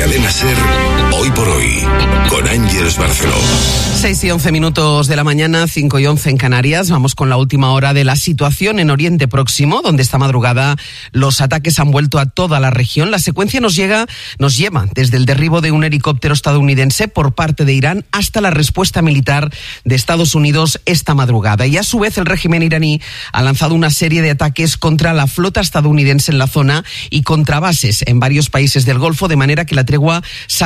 Cadena SER, Hoy por Hoy, con Ángeles Barceló. 6:11 de la mañana, 5:11 en Canarias. Vamos con la última hora de la situación en Oriente Próximo, donde esta madrugada los ataques han vuelto a toda la región. La secuencia nos lleva desde el derribo de un helicóptero estadounidense por parte de Irán hasta la respuesta militar de Estados Unidos esta madrugada. Y a su vez el régimen iraní ha lanzado una serie de ataques contra la flota estadounidense en la zona y contra bases en varios países del Golfo, de manera que la tregua